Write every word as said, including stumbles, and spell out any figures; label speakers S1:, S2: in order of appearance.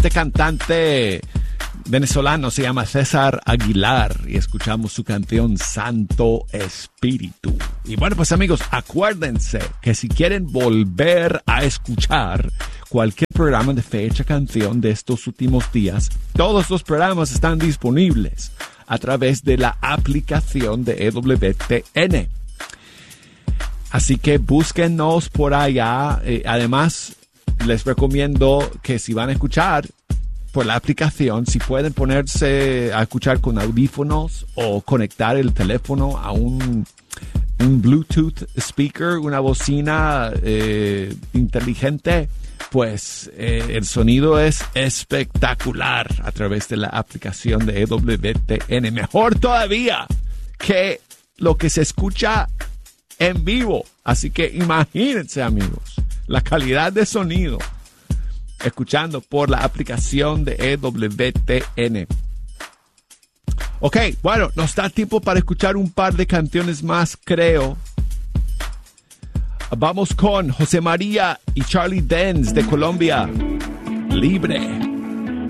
S1: Este cantante venezolano se llama César Aguilar y escuchamos su canción Santo Espíritu. Y bueno, pues amigos, acuérdense que si quieren volver a escuchar cualquier programa de Fecha Canción de estos últimos días, todos los programas están disponibles a través de la aplicación de E W T N. Así que búsquenos por allá. Eh, además, les recomiendo que si van a escuchar por la aplicación, si pueden ponerse a escuchar con audífonos o conectar el teléfono a un, un Bluetooth speaker, una bocina eh, inteligente, pues eh, el sonido es espectacular a través de la aplicación de E W T N. Mejor todavía que lo que se escucha en vivo. Así que imagínense, amigos, la calidad de sonido escuchando por la aplicación de E W T N. Ok, bueno, nos da tiempo para escuchar un par de canciones más, creo. Vamos con José María y Charlie Dance de Colombia. Libre.